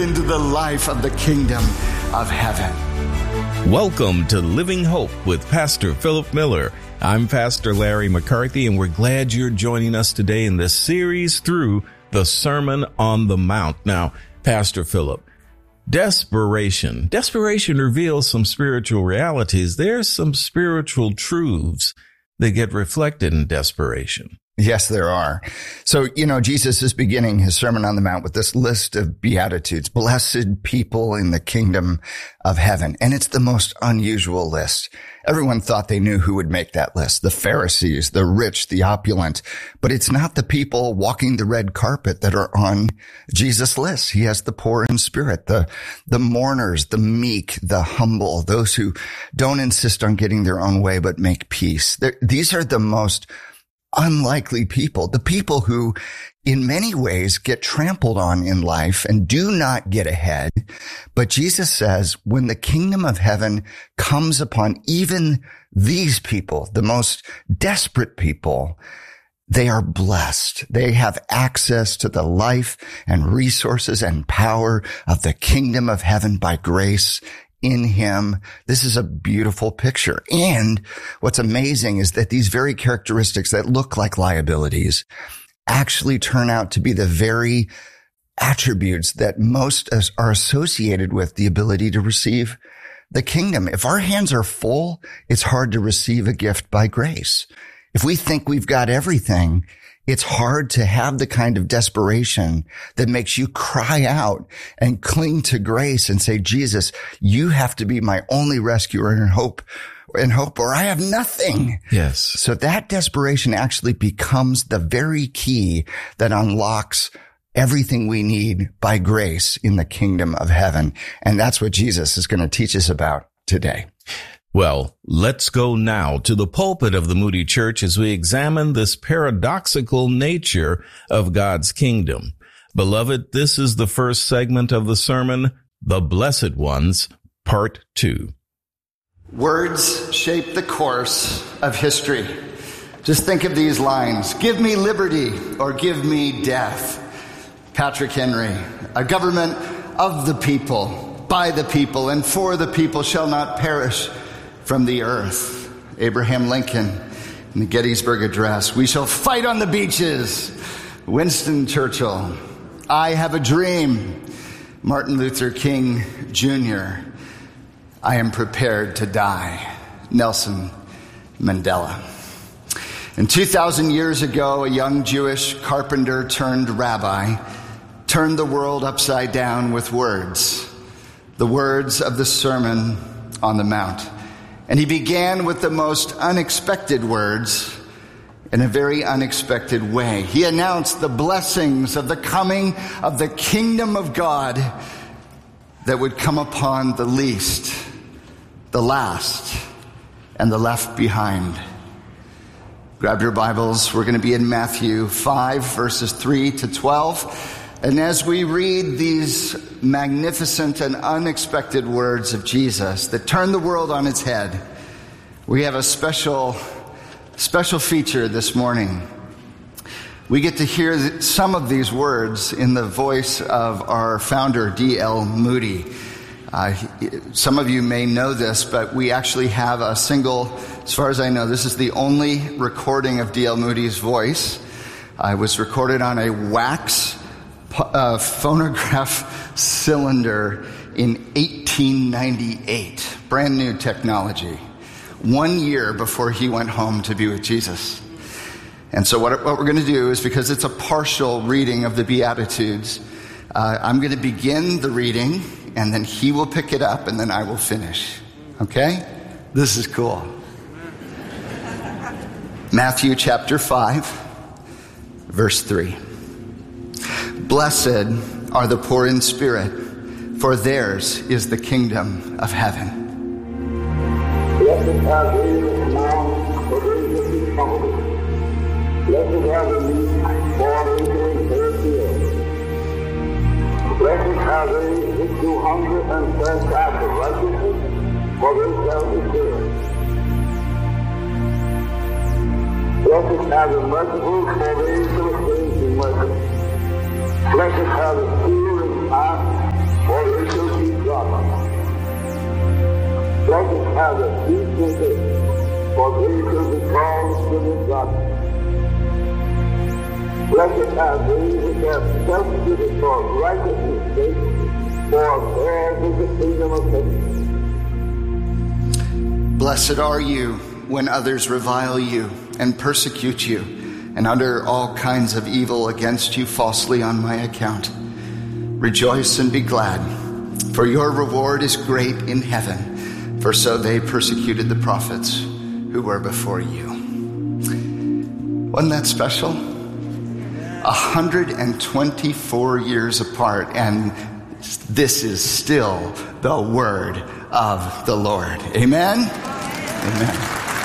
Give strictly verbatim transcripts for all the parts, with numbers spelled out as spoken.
into the life of the kingdom of heaven. Welcome to Living Hope with Pastor Philip Miller. I'm Pastor Larry McCarthy, and we're glad you're joining us today in this series through the Sermon on the Mount. Now, Pastor Philip, desperation. Desperation reveals some spiritual realities. There's some spiritual truths that get reflected in desperation. Yes, there are. So, you know, Jesus is beginning his Sermon on the Mount with this list of Beatitudes, blessed people in the kingdom of heaven. And it's the most unusual list. Everyone thought they knew who would make that list, the Pharisees, the rich, the opulent. But it's not the people walking the red carpet that are on Jesus' list. He has the poor in spirit, the, the mourners, the meek, the humble, those who don't insist on getting their own way but make peace. They're, these are the most unlikely people, the people who in many ways get trampled on in life and do not get ahead. But Jesus says when the kingdom of heaven comes upon even these people, the most desperate people, they are blessed. They have access to the life and resources and power of the kingdom of heaven by grace in him. This is a beautiful picture. And what's amazing is that these very characteristics that look like liabilities actually turn out to be the very attributes that most are associated with the ability to receive the kingdom. If our hands are full, it's hard to receive a gift by grace. If we think we've got everything, it's hard to have the kind of desperation that makes you cry out and cling to grace and say, Jesus, you have to be my only rescuer and hope, and hope, or I have nothing. Yes. So that desperation actually becomes the very key that unlocks everything we need by grace in the kingdom of heaven. And that's what Jesus is going to teach us about today. Well, let's go now to the pulpit of the Moody Church as we examine this paradoxical nature of God's kingdom. Beloved, this is the first segment of the sermon, The Blessed Ones, Part two. Words shape the course of history. Just think of these lines. Give me liberty or give me death. Patrick Henry, a government of the people, by the people, and for the people shall not perish from the earth. Abraham Lincoln in the Gettysburg Address. We shall fight on the beaches. Winston Churchill. I have a dream. Martin Luther King Junior I am prepared to die. Nelson Mandela. And two thousand years ago, a young Jewish carpenter turned rabbi turned the world upside down with words. The words of the Sermon on the Mount. And he began with the most unexpected words in a very unexpected way. He announced the blessings of the coming of the kingdom of God that would come upon the least, the last, and the left behind. Grab your Bibles. We're going to be in Matthew five, verses three to twelve. And as we read these magnificent and unexpected words of Jesus that turn the world on its head, we have a special, special feature this morning. We get to hear some of these words in the voice of our founder, D L Moody. Uh, some of you may know this, but we actually have a single, as far as I know, this is the only recording of D L Moody's voice. Uh, it was recorded on a wax uh, phonograph cylinder in eighteen ninety-eight. Brand new technology. One year before he went home to be with Jesus. And so what, what we're going to do is, because it's a partial reading of the Beatitudes, uh, I'm going to begin the reading, and then he will pick it up, and then I will finish. Okay? This is cool. Matthew chapter five, verse three. Blessed are the poor in spirit, for theirs is the kingdom of heaven. Blessed are they that mourn, for they shall be comforted. Blessed are the meek, for they shall inherit the earth. Blessed are they which do hunger and thirst after righteousness, for they shall be filled. Blessed are the merciful, for they shall obtain mercy. Blessed are the pure in heart, shall be called the Son of God. Blessed are they which have persecuted for righteousness' sake, for theirs is the kingdom of heaven. Blessed are you when others revile you and persecute you and utter all kinds of evil against you falsely on my account. Rejoice and be glad, for your reward is great in heaven, for so they persecuted the prophets who were before you. Wasn't that special? one hundred twenty-four years apart, and this is still the word of the Lord. Amen? Amen.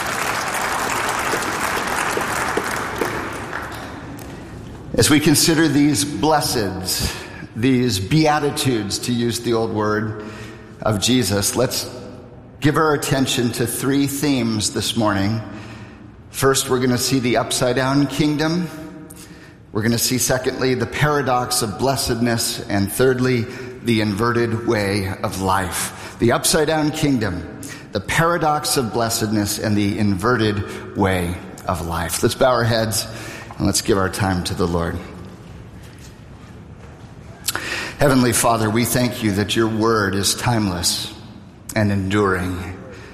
As we consider these blesseds, these beatitudes, to use the old word of Jesus, let's give our attention to three themes this morning. First, we're going to see the upside down kingdom. We're going to see, secondly, the paradox of blessedness, and thirdly, the inverted way of life. The upside down kingdom, the paradox of blessedness, and the inverted way of life. Let's bow our heads and let's give our time to the Lord. Heavenly Father, we thank you that your word is timeless and enduring.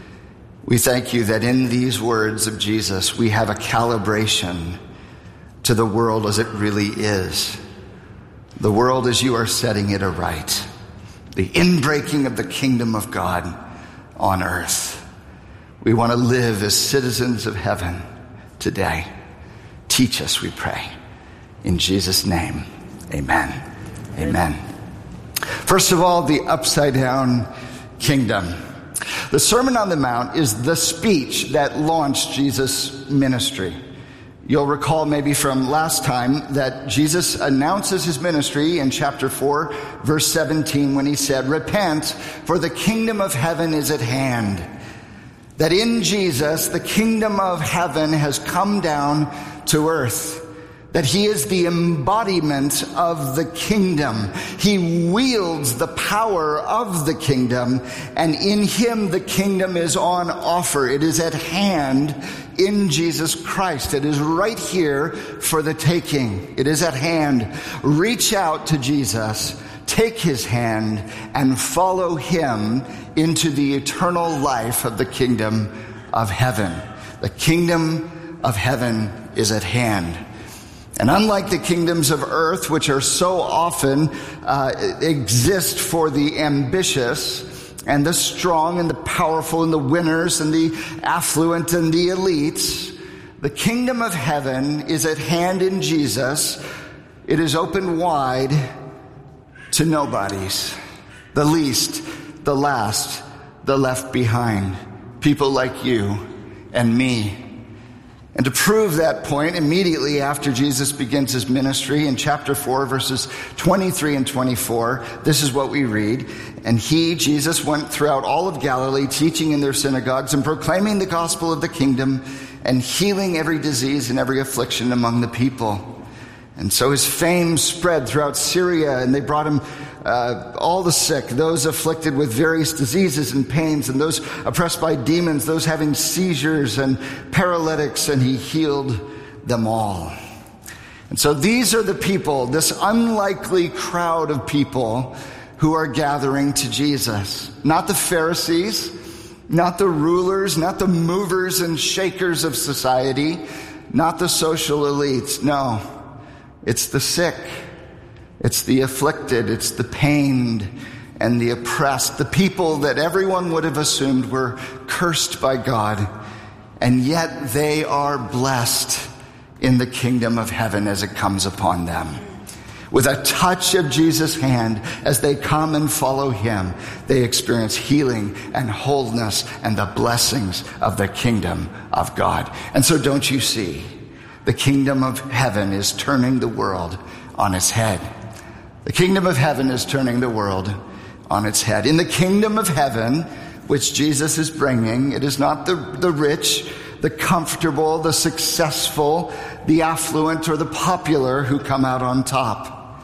We thank you that in these words of Jesus, we have a calibration to the world as it really is. The world as you are setting it aright. The inbreaking of the kingdom of God on earth. We want to live as citizens of heaven today. Teach us, we pray. In Jesus' name, amen. Amen. First of all, the upside down kingdom. The Sermon on the Mount is the speech that launched Jesus' ministry. You'll recall maybe from last time that Jesus announces his ministry in chapter four, verse seventeen, when he said, "Repent, for the kingdom of heaven is at hand." That in Jesus, the kingdom of heaven has come down to earth. That he is the embodiment of the kingdom. He wields the power of the kingdom, and in him the kingdom is on offer. It is at hand in Jesus Christ. It is right here for the taking. It is at hand. Reach out to Jesus, take his hand, and follow him into the eternal life of the kingdom of heaven. The kingdom of heaven is at hand. And unlike the kingdoms of earth, which are so often uh, exist for the ambitious and the strong and the powerful and the winners and the affluent and the elites, the kingdom of heaven is at hand in Jesus. It is open wide to nobodies, the least, the last, the left behind, people like you and me. And to prove that point, immediately after Jesus begins his ministry in chapter four, verses twenty-three and twenty-four, this is what we read. "And he, Jesus, went throughout all of Galilee, teaching in their synagogues and proclaiming the gospel of the kingdom and healing every disease and every affliction among the people." And so his fame spread throughout Syria, and they brought him uh, all the sick, those afflicted with various diseases and pains, and those oppressed by demons, those having seizures and paralytics, and he healed them all. And so these are the people, this unlikely crowd of people who are gathering to Jesus. Not the Pharisees, not the rulers, not the movers and shakers of society, not the social elites. No. It's the sick, it's the afflicted, it's the pained and the oppressed, the people that everyone would have assumed were cursed by God, and yet they are blessed in the kingdom of heaven as it comes upon them. With a touch of Jesus' hand, as they come and follow him, they experience healing and wholeness and the blessings of the kingdom of God. And so don't you see? The kingdom of heaven is turning the world on its head. The kingdom of heaven is turning the world on its head. In the kingdom of heaven, which Jesus is bringing, it is not the, the rich, the comfortable, the successful, the affluent, or the popular who come out on top.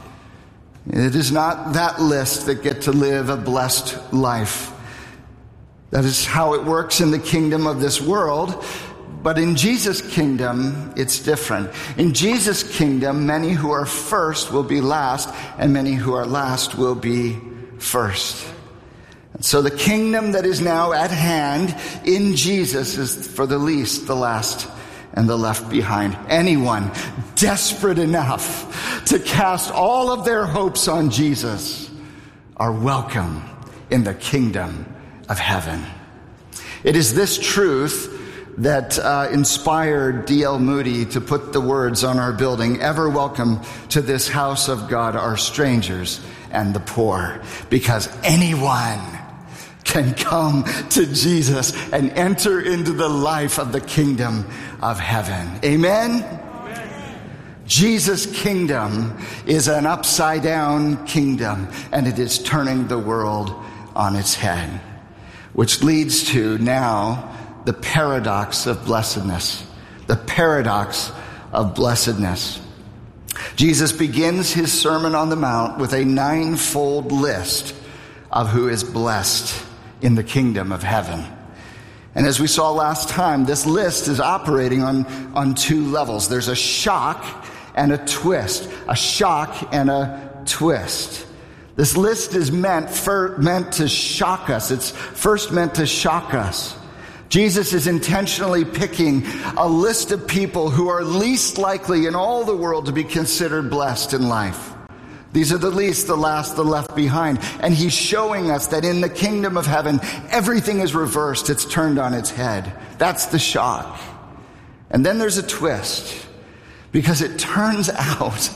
It is not that list that get to live a blessed life. That is how it works in the kingdom of this world. But in Jesus' kingdom, it's different. In Jesus' kingdom, many who are first will be last, and many who are last will be first. And so the kingdom that is now at hand in Jesus is for the least, the last, and the left behind. Anyone desperate enough to cast all of their hopes on Jesus are welcome in the kingdom of heaven. It is this truth that uh, inspired D L Moody to put the words on our building, "Ever welcome to this house of God are strangers and the poor," because anyone can come to Jesus and enter into the life of the kingdom of heaven. Amen? Amen. Jesus' kingdom is an upside down kingdom, and it is turning the world on its head, which leads to now the paradox of blessedness. The paradox of blessedness. Jesus begins his Sermon on the Mount with a ninefold list of who is blessed in the kingdom of heaven. And as we saw last time, this list is operating on, on two levels. There's a shock and a twist. A shock and a twist. This list is meant for, meant to shock us. It's first meant to shock us. Jesus is intentionally picking a list of people who are least likely in all the world to be considered blessed in life. These are the least, the last, the left behind. And he's showing us that in the kingdom of heaven, everything is reversed. It's turned on its head. That's the shock. And then there's a twist, because it turns out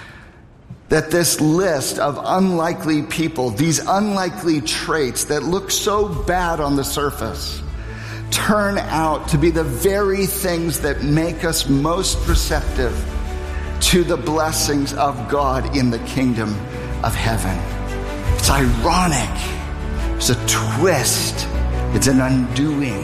that this list of unlikely people, these unlikely traits that look so bad on the surface, turn out to be the very things that make us most receptive to the blessings of God in the kingdom of heaven. It's ironic. It's a twist. It's an undoing.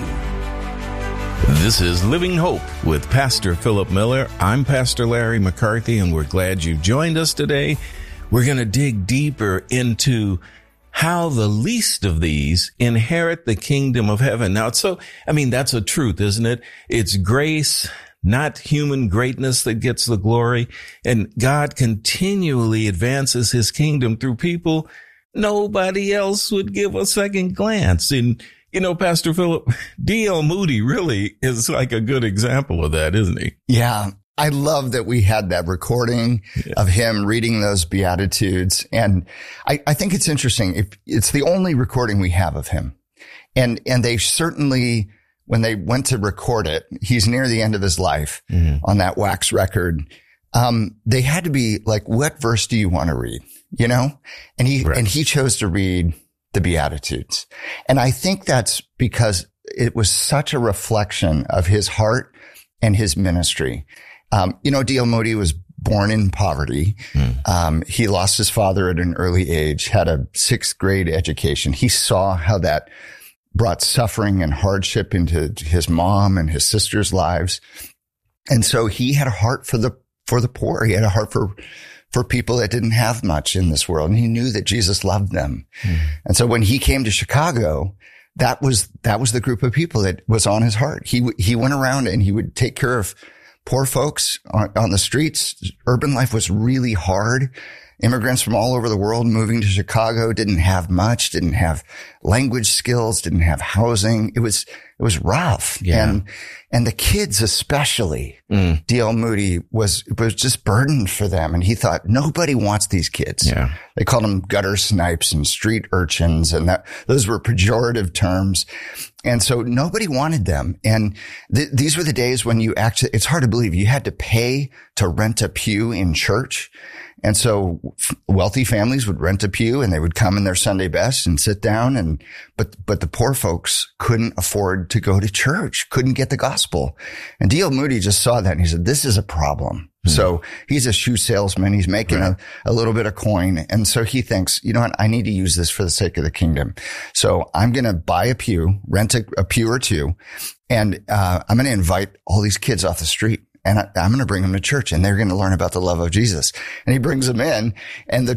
This is Living Hope with Pastor Philip Miller. I'm Pastor Larry McCarthy, and we're glad you've joined us today. We're going to dig deeper into how the least of these inherit the kingdom of heaven. Now, it's so, I mean, that's a truth, isn't it? It's grace, not human greatness, that gets the glory. And God continually advances his kingdom through people nobody else would give a second glance. And, you know, Pastor Philip, D L Moody really is like a good example of that, isn't he? Yeah. I love that we had that recording yeah. of him reading those Beatitudes. And I, I think it's interesting. If it's the only recording we have of him. And, and they certainly, when they went to record it, he's near the end of his life mm-hmm. on that wax record. Um, they had to be like, what verse do you want to read? You know? And he, right. and he chose to read the Beatitudes. And I think that's because it was such a reflection of his heart and his ministry. Um, you know, D L Moody was born in poverty. Mm. Um, he lost his father at an early age, had a sixth grade education. He saw how that brought suffering and hardship into his mom and his sister's lives. And so he had a heart for the, for the poor. He had a heart for, for people that didn't have much in this world. And he knew that Jesus loved them. Mm. And so when he came to Chicago, that was, that was the group of people that was on his heart. He, he went around and he would take care of poor folks on, on the streets. Urban life was really hard. Immigrants from all over the world moving to Chicago didn't have much, didn't have language skills, didn't have housing. It was, it was rough. Yeah. And, and the kids especially, mm. D L Moody was, was just burdened for them. And he thought, nobody wants these kids. Yeah. They called them gutter snipes and street urchins. And that, those were pejorative terms. And so nobody wanted them. And th- these were the days when you actually, it's hard to believe you had to pay to rent a pew in church. And so wealthy families would rent a pew and they would come in their Sunday best and sit down. And, but, but the poor folks couldn't afford to go to church, couldn't get the gospel. And D L Moody just saw that and he said, this is a problem. Mm-hmm. So he's a shoe salesman. He's making right. a, a little bit of coin. And so he thinks, you know what? I need to use this for the sake of the kingdom. So I'm going to buy a pew, rent a, a pew or two, and, uh, I'm going to invite all these kids off the street. And I, I'm going to bring them to church and they're going to learn about the love of Jesus. And he brings them in and the church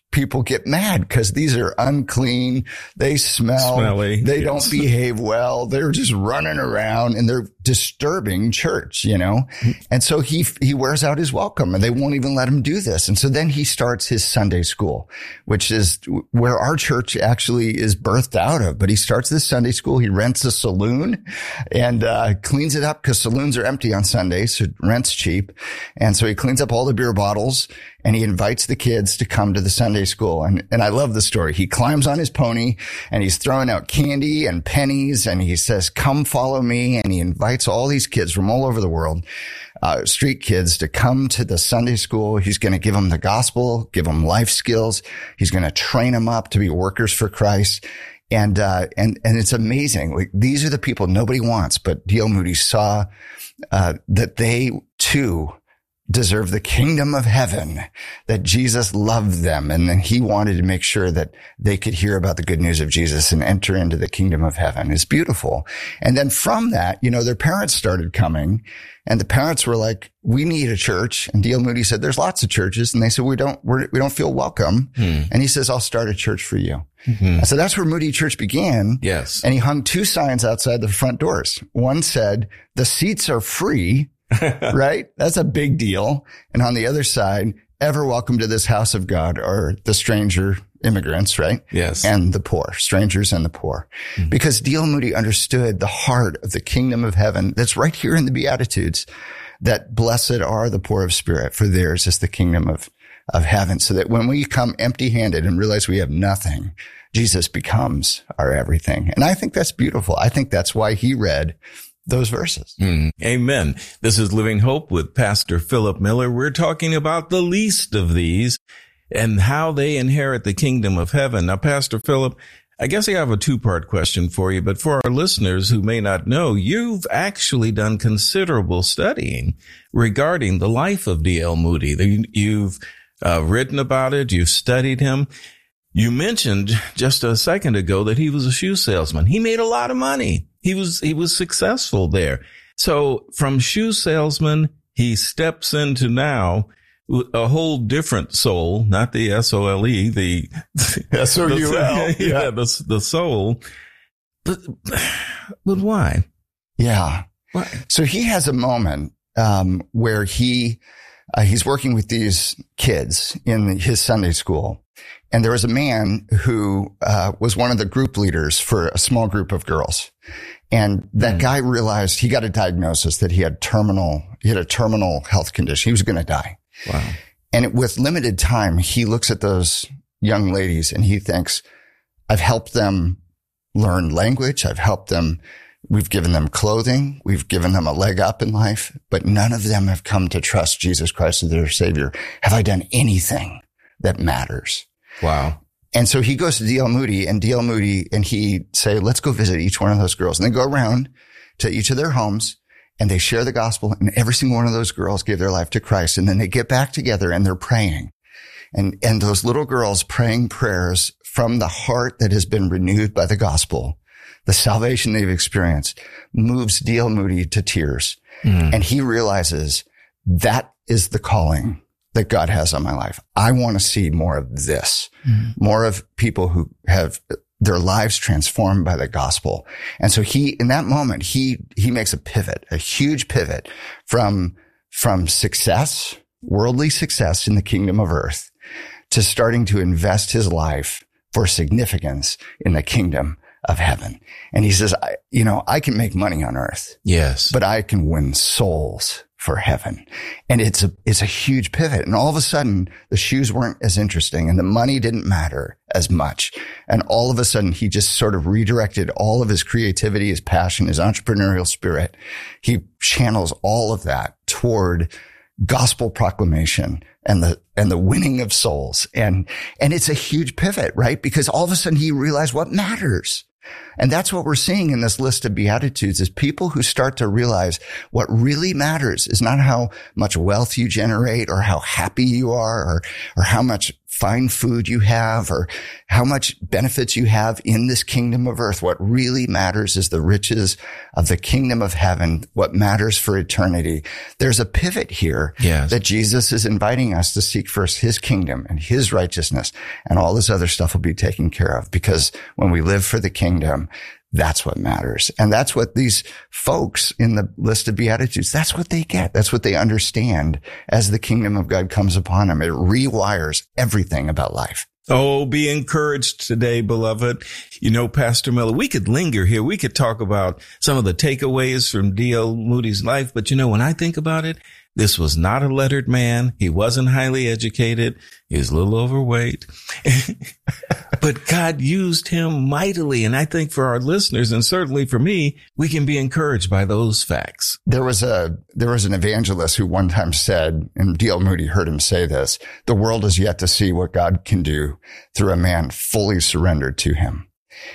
people get mad because these are unclean. They smell. Smelly. They Yes. don't behave well. They're just running around and they're disturbing church, you know? And so he, he wears out his welcome and they won't even let him do this. And so then he starts his Sunday school, which is where our church actually is birthed out of. But he starts this Sunday school. He rents a saloon and, uh, cleans it up because saloons are empty on Sundays. So rent's cheap. And so he cleans up all the beer bottles and he invites the kids to come to the Sunday school. And, and I love the story. He climbs on his pony and he's throwing out candy and pennies and he says, come follow me. And he invites all these kids from all over the world, uh, street kids to come to the Sunday school. He's going to give them the gospel, give them life skills. He's going to train them up to be workers for Christ. And, uh, and, and it's amazing. Like, these are the people nobody wants, but D L Moody saw, uh, that they too deserve the kingdom of heaven, that Jesus loved them. And then he wanted to make sure that they could hear about the good news of Jesus and enter into the kingdom of heaven. It's beautiful. And then from that, you know, their parents started coming and the parents were like, we need a church. And D L Moody said, there's lots of churches. And they said, we don't, we're, we don't feel welcome. Hmm. And he says, I'll start a church for you. Mm-hmm. So that's where Moody Church began. Yes. And he hung two signs outside the front doors. One said, the seats are free. Right? That's a big deal. And on the other side, ever welcome to this house of God are the stranger immigrants, right? Yes. And the poor, strangers and the poor. Mm-hmm. Because D L Moody understood the heart of the kingdom of heaven that's right here in the Beatitudes, that blessed are the poor of spirit, for theirs is the kingdom of, of heaven. So that when we come empty handed and realize we have nothing, Jesus becomes our everything. And I think that's beautiful. I think that's why he read those verses. Mm, amen. This is Living Hope with Pastor Philip Miller. We're talking about the least of these and how they inherit the kingdom of heaven. Now, Pastor Philip, I guess I have a two-part question for you, but for our listeners who may not know, you've actually done considerable studying regarding the life of D L Moody. You've uh, written about it. You've studied him. You mentioned just a second ago that he was a shoe salesman. He made a lot of money. He was, he was successful there. So from shoe salesman, he steps into now a whole different soul, not the S O L E, the S O U L. The, yeah, the, the soul. But, but why? Yeah. Why? So he has a moment, um, where he, uh, he's working with these kids in his Sunday school. And there was a man who, uh, was one of the group leaders for a small group of girls. And that mm. guy realized he got a diagnosis that he had terminal, he had a terminal health condition. He was going to die. Wow. And it, with limited time, he looks at those young ladies and he thinks, I've helped them learn language. I've helped them. We've given them clothing. We've given them a leg up in life, but none of them have come to trust Jesus Christ as their Savior. Have I done anything that matters? Wow. And so he goes to D L Moody and D L Moody and he say, let's go visit each one of those girls. And they go around to each of their homes and they share the gospel, and every single one of those girls gave their life to Christ. And then they get back together and they're praying. And, and those little girls praying prayers from the heart that has been renewed by the gospel, the salvation they've experienced, moves D L Moody to tears. Mm. And he realizes that is the calling that God has on my life. I want to see more of this, mm. more of people who have their lives transformed by the gospel. And so he, in that moment, he, he makes a pivot, a huge pivot from, from success, worldly success in the kingdom of earth, to starting to invest his life for significance in the kingdom of heaven. And he says, I, you know, I can make money on earth. Yes. But I can win souls for heaven. And it's a, it's a huge pivot. And all of a sudden the shoes weren't as interesting and the money didn't matter as much. And all of a sudden he just sort of redirected all of his creativity, his passion, his entrepreneurial spirit. He channels all of that toward gospel proclamation and the, and the winning of souls. And, and it's a huge pivot, right? Because all of a sudden he realized what matters. And that's what we're seeing in this list of Beatitudes, is people who start to realize what really matters is not how much wealth you generate or how happy you are or, or how much fine food you have or how much benefits you have in this kingdom of earth. What really matters is the riches of the kingdom of heaven, what matters for eternity. There's a pivot here yes. that Jesus is inviting us to seek first his kingdom and his righteousness, and all this other stuff will be taken care of, because when we live for the kingdom, that's what matters. And that's what these folks in the list of Beatitudes, that's what they get. That's what they understand as the kingdom of God comes upon them. It rewires everything about life. Oh, be encouraged today, beloved. You know, Pastor Miller, we could linger here. We could talk about some of the takeaways from D L Moody's life. But, you know, when I think about it, this was not a lettered man. He wasn't highly educated. He was a little overweight. But God used him mightily. And I think for our listeners, and certainly for me, we can be encouraged by those facts. There was a, there was an evangelist who one time said, and D L Moody heard him say this, the world is yet to see what God can do through a man fully surrendered to him.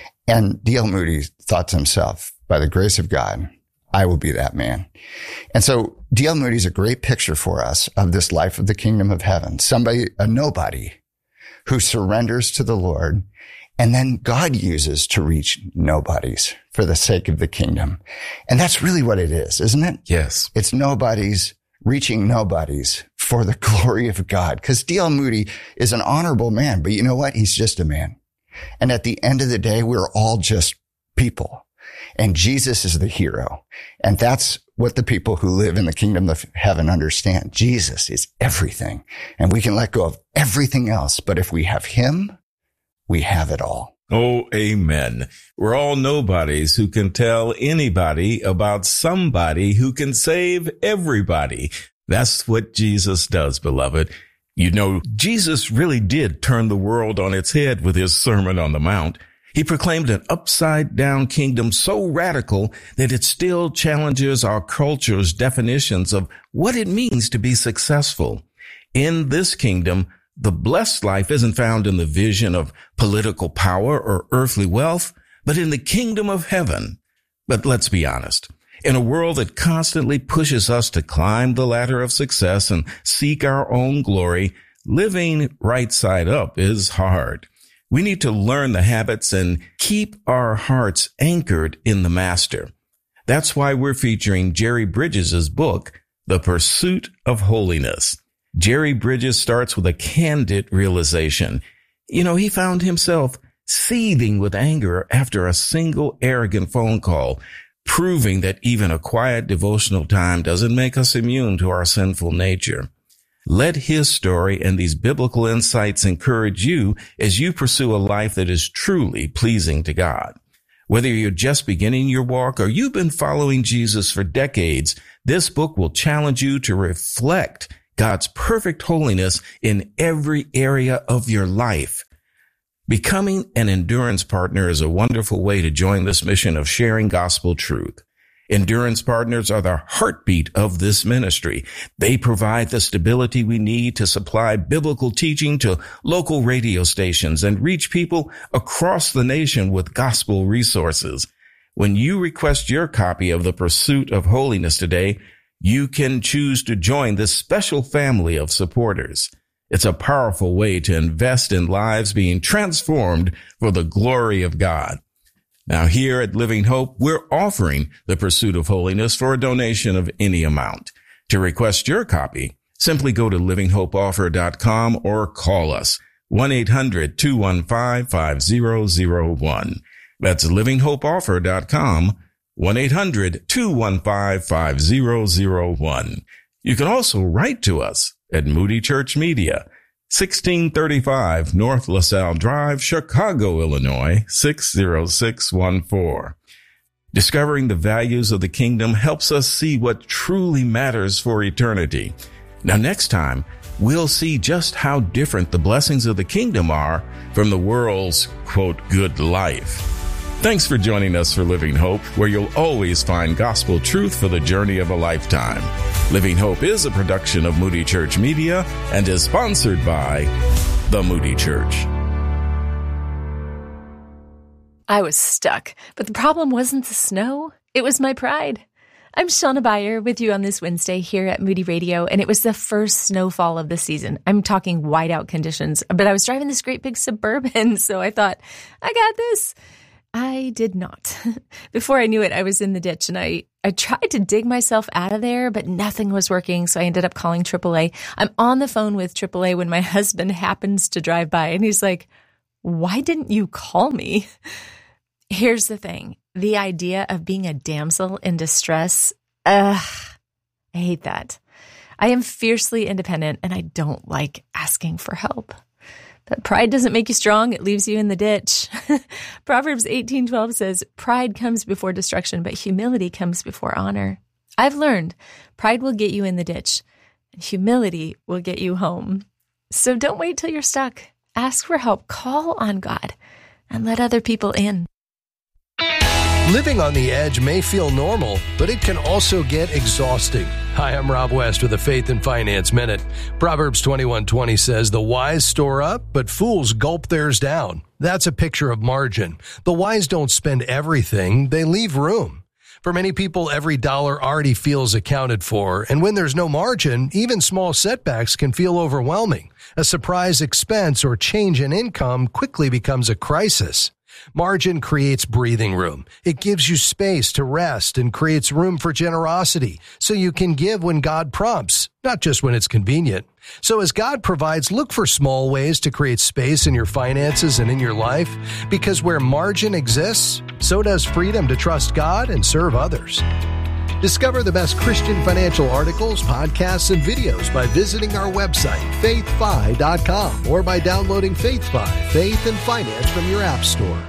And D L Moody thought to himself, by the grace of God, I will be that man. And so D L Moody is a great picture for us of this life of the kingdom of heaven. Somebody, a nobody who surrenders to the Lord, and then God uses to reach nobodies for the sake of the kingdom. And that's really what it is, isn't it? Yes. It's nobodies reaching nobodies for the glory of God. Because D L Moody is an honorable man, but you know what? He's just a man. And at the end of the day, we're all just people. And Jesus is the hero. And that's what the people who live in the kingdom of heaven understand. Jesus is everything. And we can let go of everything else. But if we have him, we have it all. Oh, amen. We're all nobodies who can tell anybody about somebody who can save everybody. That's what Jesus does, beloved. You know, Jesus really did turn the world on its head with his Sermon on the Mount. He proclaimed an upside-down kingdom so radical that it still challenges our culture's definitions of what it means to be successful. In this kingdom, the blessed life isn't found in the vision of political power or earthly wealth, but in the kingdom of heaven. But let's be honest. In a world that constantly pushes us to climb the ladder of success and seek our own glory, living right side up is hard. We need to learn the habits and keep our hearts anchored in the Master. That's why we're featuring Jerry Bridges' book, The Pursuit of Holiness. Jerry Bridges starts with a candid realization. You know, he found himself seething with anger after a single arrogant phone call, proving that even a quiet devotional time doesn't make us immune to our sinful nature. Let his story and these biblical insights encourage you as you pursue a life that is truly pleasing to God. Whether you're just beginning your walk or you've been following Jesus for decades, this book will challenge you to reflect God's perfect holiness in every area of your life. Becoming an endurance partner is a wonderful way to join this mission of sharing gospel truth. Endurance partners are the heartbeat of this ministry. They provide the stability we need to supply biblical teaching to local radio stations and reach people across the nation with gospel resources. When you request your copy of The Pursuit of Holiness today, you can choose to join this special family of supporters. It's a powerful way to invest in lives being transformed for the glory of God. Now, here at Living Hope, we're offering The Pursuit of Holiness for a donation of any amount. To request your copy, simply go to living hope offer dot com or call us one eight hundred two one five five zero zero one. That's living hope offer dot com, one eight hundred two one five five zero zero one. You can also write to us at Moody Church Media, sixteen thirty-five North LaSalle Drive, Chicago, Illinois, six zero six one four. Discovering the values of the kingdom helps us see what truly matters for eternity. Now, next time, we'll see just how different the blessings of the kingdom are from the world's, quote, good life. Thanks for joining us for Living Hope, where you'll always find gospel truth for the journey of a lifetime. Living Hope is a production of Moody Church Media and is sponsored by the Moody Church. I was stuck, but the problem wasn't the snow. It was my pride. I'm Shauna Beyer with you on this Wednesday here at Moody Radio, and it was the first snowfall of the season. I'm talking whiteout conditions, but I was driving this great big Suburban, so I thought, I got this. I did not. Before I knew it, I was in the ditch, and I, I tried to dig myself out of there, but nothing was working, so I ended up calling triple A. I'm on the phone with triple A when my husband happens to drive by, and he's like, why didn't you call me? Here's the thing. The idea of being a damsel in distress, ugh, I hate that. I am fiercely independent, and I don't like asking for help. But pride doesn't make you strong. It leaves you in the ditch. Proverbs eighteen twelve says, pride comes before destruction, but humility comes before honor. I've learned pride will get you in the ditch, and humility will get you home. So don't wait till you're stuck. Ask for help. Call on God and let other people in. Living on the edge may feel normal, but it can also get exhausting. Hi, I'm Rob West with a Faith and Finance Minute. Proverbs twenty-one twenty says, the wise store up, but fools gulp theirs down. That's a picture of margin. The wise don't spend everything, they leave room. For many people, every dollar already feels accounted for, and when there's no margin, even small setbacks can feel overwhelming. A surprise expense or change in income quickly becomes a crisis. Margin creates breathing room. It gives you space to rest and creates room for generosity, so you can give when God prompts, not just when it's convenient. So as God provides, look for small ways to create space in your finances and in your life, because where margin exists, so does freedom to trust God and serve others. Discover the best Christian financial articles, podcasts, and videos by visiting our website, faith fi dot com, or by downloading FaithFi, Faith and Finance from your app store.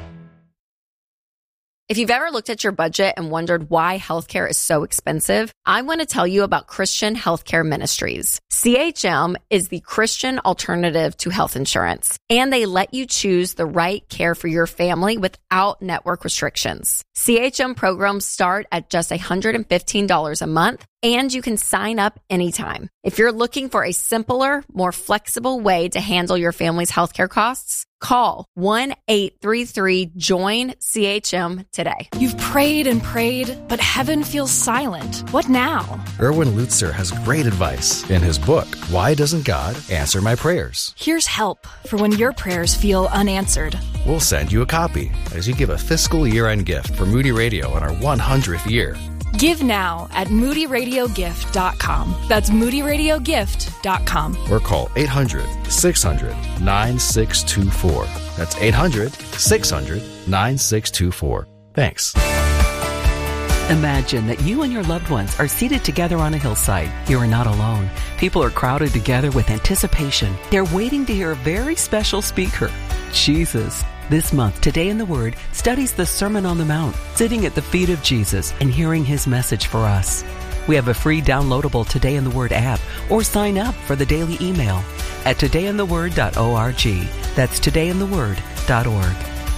If you've ever looked at your budget and wondered why healthcare is so expensive, I want to tell you about Christian Healthcare Ministries. C H M is the Christian alternative to health insurance, and they let you choose the right care for your family without network restrictions. C H M programs start at just one hundred fifteen dollars a month, and you can sign up anytime. If you're looking for a simpler, more flexible way to handle your family's healthcare costs, call one eight three three join C H M today. You've prayed and prayed, but heaven feels silent. What now? Erwin Lutzer has great advice in his book, Why Doesn't God Answer My Prayers? Here's help for when your prayers feel unanswered. We'll send you a copy as you give a fiscal year-end gift for Moody Radio on our one hundredth year. Give now at moody radio gift dot com. That's moody radio gift dot com. Or call eight hundred six hundred nine six two four. That's eight hundred six hundred nine six two four. Thanks. Imagine that you and your loved ones are seated together on a hillside. You are not alone. People are crowded together with anticipation. They're waiting to hear a very special speaker, Jesus. This month, Today in the Word studies the Sermon on the Mount, sitting at the feet of Jesus and hearing his message for us. We have a free downloadable Today in the Word app, or sign up for the daily email at today in the word dot org. That's today in the word dot org.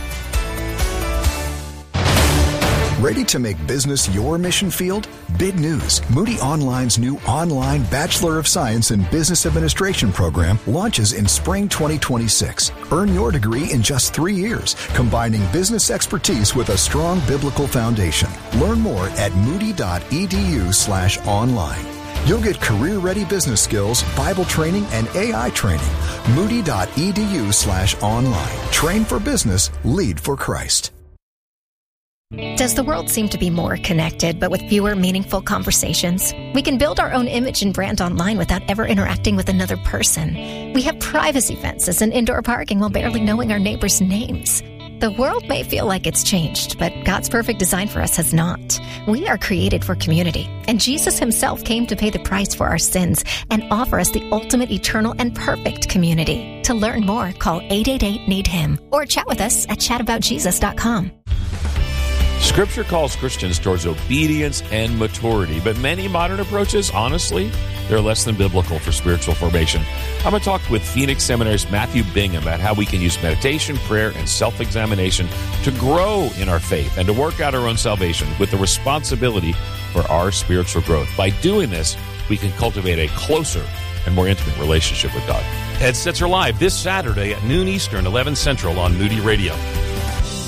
Ready to make business your mission field? Big news. Moody Online's new online Bachelor of Science in Business Administration program launches in spring twenty twenty-six. Earn your degree in just three years, combining business expertise with a strong biblical foundation. Learn more at moody.edu slash online. You'll get career-ready business skills, Bible training, and A I training. Moody.edu slash online. Train for business, lead for Christ. Does the world seem to be more connected, but with fewer meaningful conversations? We can build our own image and brand online without ever interacting with another person. We have privacy fences and indoor parking while barely knowing our neighbors' names. The world may feel like it's changed, but God's perfect design for us has not. We are created for community, and Jesus himself came to pay the price for our sins and offer us the ultimate, eternal, and perfect community. To learn more, call eight eight eight, need him or chat with us at chat about jesus dot com. Scripture calls Christians towards obedience and maturity, but many modern approaches, honestly, they're less than biblical for spiritual formation. I'm going to talk with Phoenix Seminary's Matthew Bingham about how we can use meditation, prayer, and self-examination to grow in our faith and to work out our own salvation with the responsibility for our spiritual growth. By doing this, we can cultivate a closer and more intimate relationship with God. Headsets are live this Saturday at noon Eastern, eleven Central on Moody Radio.